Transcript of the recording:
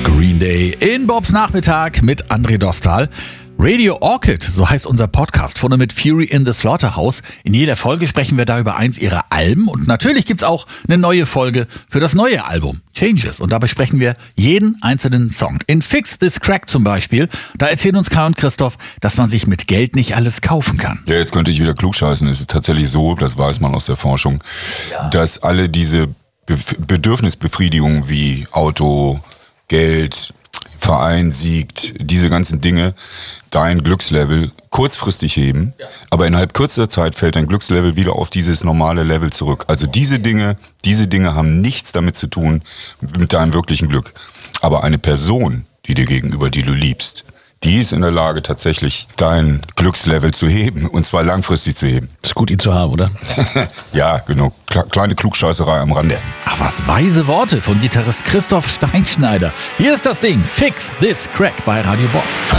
Green Day in Bobs Nachmittag mit André Dostal. Radio Orchid, so heißt unser Podcast, vorne mit Fury in the Slaughterhouse. In jeder Folge sprechen wir da über eins ihrer Alben und natürlich gibt's auch eine neue Folge für das neue Album, Changes. Und dabei sprechen wir jeden einzelnen Song. In Fix This Crack zum Beispiel, da erzählen uns Kai und Christoph, dass man sich mit Geld nicht alles kaufen kann. Ja, jetzt könnte ich wieder klugscheißen. Es ist tatsächlich so, das weiß man aus der Forschung, dass alle diese Bedürfnisbefriedigungen wie Auto, Geld, Verein siegt, diese ganzen Dinge, dein Glückslevel kurzfristig heben, aber innerhalb kürzester Zeit fällt dein Glückslevel wieder auf dieses normale Level zurück. Also diese Dinge haben nichts damit zu tun mit deinem wirklichen Glück. Aber eine Person, die dir gegenüber, die du liebst, die ist in der Lage, tatsächlich dein Glückslevel zu heben, und zwar langfristig zu heben. Ist gut, ihn zu haben, oder? Ja, genau. Kleine Klugscheißerei am Rande. Ach was, weise Worte von Gitarrist Christoph Steinschneider. Hier ist das Ding, Fix This Crack bei Radio Bob.